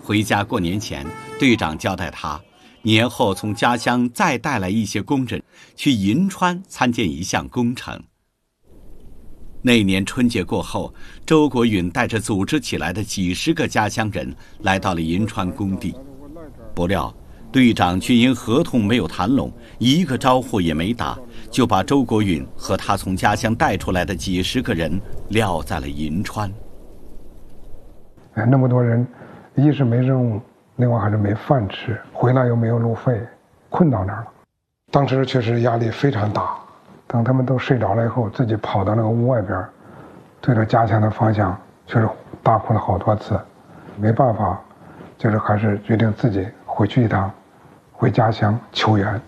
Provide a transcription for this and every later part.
回家过年前，队长交代他，年后从家乡再带来一些工人去银川参建一项工程。那年春节过后，周国允带着组织起来的几十个家乡人来到了银川工地，不料队长却因合同没有谈拢，一个招呼也没打，就把周国允和他从家乡带出来的几十个人撂在了银川。 那么多人，一是没任务，另外还是没饭吃，回来又没有路费，困到那儿了。当时确实压力非常大。等他们都睡着了以后，自己跑到那个屋外边，对着家乡的方向，确实大哭了好多次。没办法，就是还是决定自己回去一趟，回家乡求援。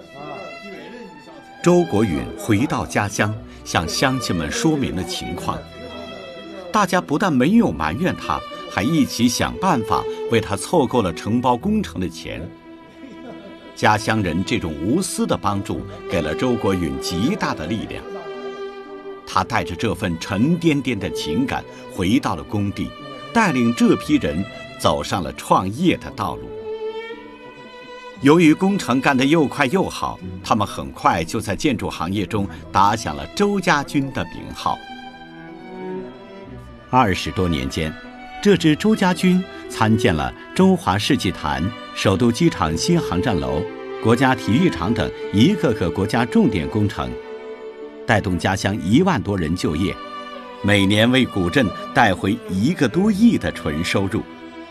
周国允回到家乡，向乡亲们说明了情况。大家不但没有埋怨他，还一起想办法为他凑够了承包工程的钱。家乡人这种无私的帮助，给了周国允极大的力量。他带着这份沉甸甸的情感回到了工地，带领这批人走上了创业的道路。由于工程干得又快又好，他们很快就在建筑行业中打响了周家军的名号。20多年间，这支周家军参建了中华世纪坛、首都机场新航站楼、国家体育场等一个个国家重点工程，带动家乡1万多人就业，每年为古镇带回1个多亿的纯收入。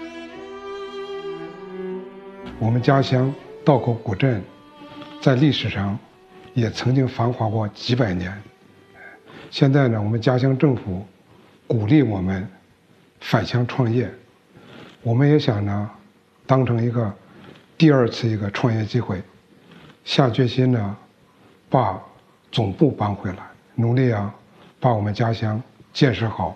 我们家乡道口古镇，在历史上也曾经繁华过几百年。现在呢，我们家乡政府鼓励我们返乡创业，我们也想呢，当成一个第2次一个创业机会，下决心呢，把总部搬回来，努力把我们家乡建设好。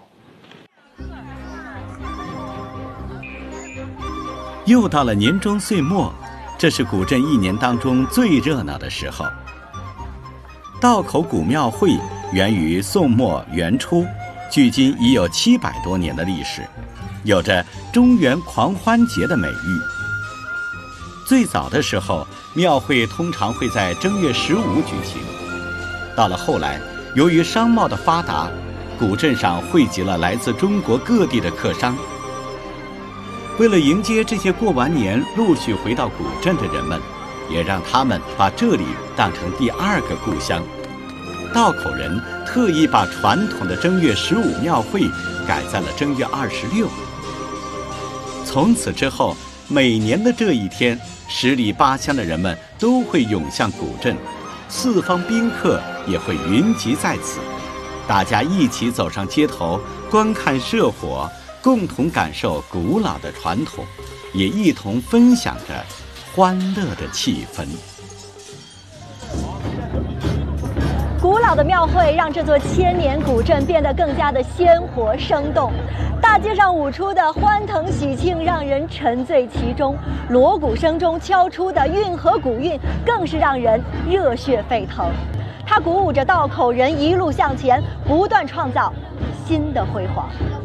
又到了年终岁末，这是古镇1年当中最热闹的时候。道口古庙会源于宋末元初，距今已有700多年的历史，有着中原狂欢节的美誉。最早的时候，庙会通常会在正月15举行。到了后来，由于商贸的发达，古镇上汇集了来自中国各地的客商。为了迎接这些过完年陆续回到古镇的人们，也让他们把这里当成第2个故乡。道口人特意把传统的正月15庙会改在了正月26。从此之后，每年的这一天，10里8乡的人们都会涌向古镇，四方宾客也会云集在此，大家一起走上街头，观看社火，共同感受古老的传统，也一同分享着欢乐的气氛。 古老的庙会让这座千年古镇变得更加的鲜活生动，大街上舞出的欢腾喜庆让人沉醉其中，锣鼓声中敲出的运河古韵更是让人热血沸腾。它鼓舞着道口人一路向前，不断创造新的辉煌。